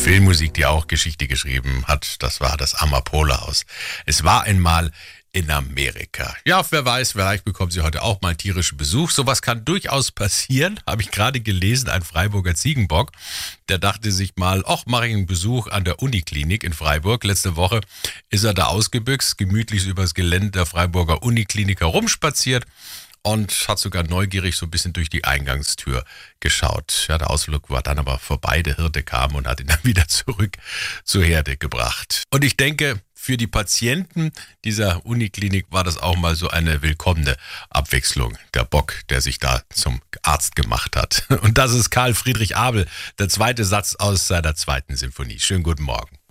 Filmmusik, die auch Geschichte geschrieben hat. Das war das Amapola-Haus. Es war einmal in Amerika. Ja, wer weiß, vielleicht bekommen Sie heute auch mal tierischen Besuch. Sowas kann durchaus passieren. Habe ich gerade gelesen, ein Freiburger Ziegenbock, der dachte sich mal, ach, mache ich einen Besuch an der Uniklinik in Freiburg. Letzte Woche ist er da ausgebüxt, gemütlich übers Gelände der Freiburger Uniklinik herumspaziert und hat sogar neugierig so ein bisschen durch die Eingangstür geschaut. Ja, der Ausflug war dann aber vorbei. Der Hirte kam und hat ihn dann wieder zurück zur Herde gebracht. Und ich denke, für die Patienten dieser Uniklinik war das auch mal so eine willkommene Abwechslung. Der Bock, der sich da zum Arzt gemacht hat. Und das ist Karl Friedrich Abel, der zweite Satz aus seiner zweiten Symphonie. Schönen guten Morgen.